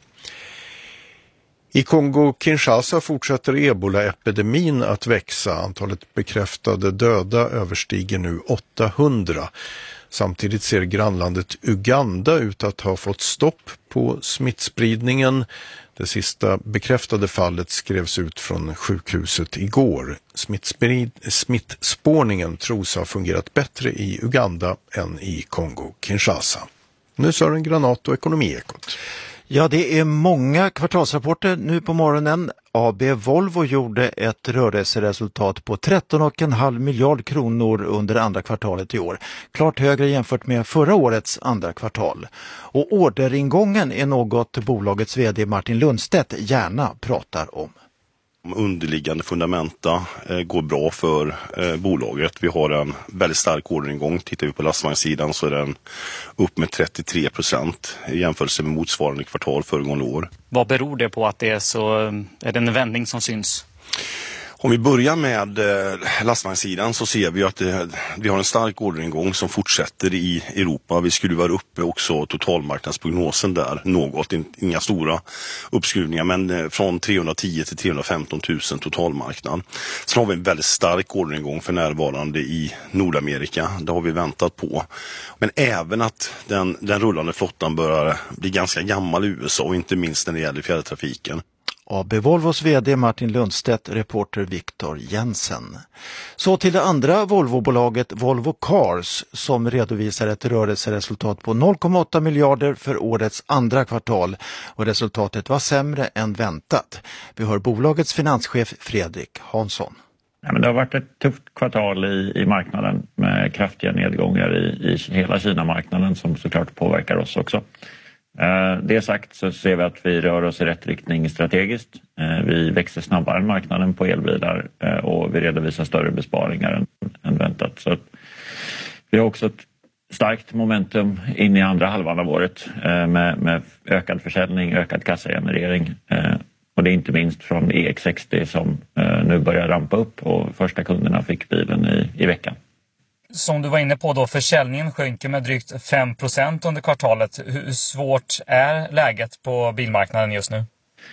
I Kongo-Kinshasa fortsätter ebola-epidemin att växa. Antalet bekräftade döda överstiger nu åttahundra. Samtidigt ser grannlandet Uganda ut att ha fått stopp på smittspridningen. Det sista bekräftade fallet skrevs ut från sjukhuset igår. Smittsprid- smittspårningen tros ha fungerat bättre i Uganda än i Kongo-Kinshasa. Nu Sören Granat och Ekonomiekot.
Ja, det är många kvartalsrapporter nu på morgonen. A B Volvo gjorde ett rörelseresultat på tretton komma fem miljard kronor under andra kvartalet i år. Klart högre jämfört med förra årets andra kvartal. Och orderingången är något bolagets vd Martin Lundstedt gärna pratar om.
Underliggande fundamenta eh, går bra för eh, bolaget. Vi har en väldigt stark orderingång. Tittar vi på lastvagnssidan så är den upp med trettiotre procent i jämförelse med motsvarande kvartal föregående år.
Vad beror det på att det är så, är det en vändning som syns?
Om vi börjar med eh, lastvagnssidan så ser vi att det, vi har en stark orderingång som fortsätter i Europa. Vi skruvar upp också totalmarknadsprognosen där något, inga stora uppskruvningar, men eh, från trehundratio till trehundrafemton tusen totalmarknad. Sen har vi en väldigt stark orderingång för närvarande i Nordamerika. Det har vi väntat på. Men även att den, den rullande flottan börjar bli ganska gammal i U S A och inte minst när det gäller fjärrtrafiken.
A B Volvos vd Martin Lundstedt, reporter Viktor Jensen. Så till det andra Volvo-bolaget Volvo Cars som redovisar ett rörelseresultat på noll komma åtta miljarder för årets andra kvartal och resultatet var sämre än väntat. Vi hör bolagets finanschef Fredrik Hansson.
Ja, men det har varit ett tufft kvartal i, i marknaden med kraftiga nedgångar i, i hela Kina-marknaden som såklart påverkar oss också. Det sagt så ser vi att vi rör oss i rätt riktning strategiskt. Vi växer snabbare än marknaden på elbilar och vi redovisar större besparingar än, än väntat. Så att vi har också ett starkt momentum in i andra halvan av året med, med ökad försäljning, ökad kassagenerering. Och det är inte minst från E X sextio som nu börjar rampa upp och första kunderna fick bilen i, i veckan.
Som du var inne på då, försäljningen sjönker med drygt fem procent under kvartalet. Hur svårt är läget på bilmarknaden just nu?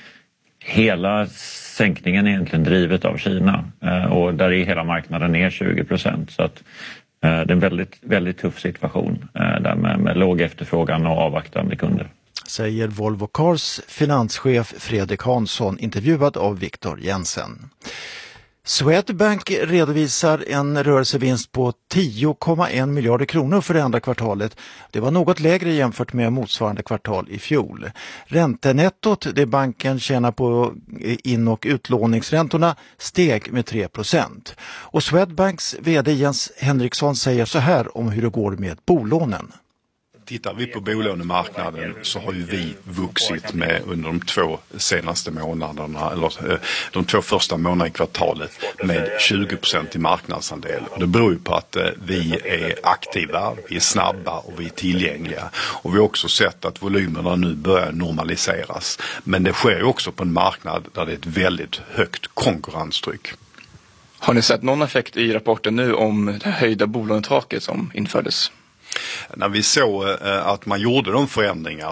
Hela sänkningen är egentligen drivet av Kina och där är hela marknaden ner tjugo procent. Så att det är en väldigt, väldigt tuff situation där med, med låg efterfrågan och avvaktande kunder.
Säger Volvo Cars finanschef Fredrik Hansson, intervjuad av Viktor Jensen. Swedbank redovisar en rörelsevinst på tio komma en miljarder kronor för det andra kvartalet. Det var något lägre jämfört med motsvarande kvartal i fjol. Räntenettot, det banken tjänar på in- och utlåningsräntorna, steg med tre procent. Och Swedbanks vd Jens Henriksson säger så här om hur det går med bolånen.
Tittar vi på bolånemarknaden så har ju vi vuxit med under de två senaste månaderna, eller de två första månaderna i kvartalet med tjugo procent i marknadsandel. Och det beror ju på att vi är aktiva, vi är snabba och vi är tillgängliga. Och vi har också sett att volymerna nu börjar normaliseras. Men det sker ju också på en marknad där det är ett väldigt högt konkurrenstryck.
Har ni sett någon effekt i rapporten nu om det höjda bolånetaket som infördes?
När vi såg att man gjorde de förändringar